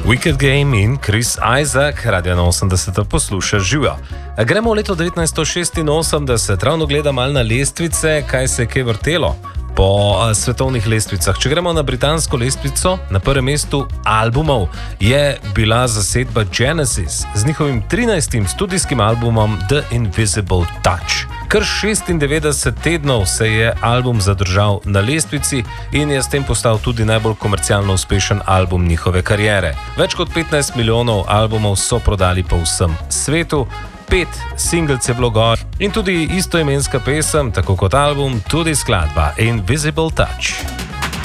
Wicked Game in Chris Isaac, Radio 80 posluša živo. Gremo v leto 1986, ravno gledam malo na lestvice, kaj se je kaj vrtelo po svetovnih lestvicah. Če gremo na britansko lestvico, na prvem mestu albumov je bila zasedba Genesis z njihovim 13. studijskim albumom The Invisible Touch. Kar 96 tednov se je album zadržal na lestvici in je s tem postal tudi najbolj komercialno uspešen album njihove kariere. Več kot 15 milijonov albumov so prodali po vsem svetu, 5 singlec je bilo gor in tudi istoimenska pesem, tako kot album, tudi skladba Invisible Touch.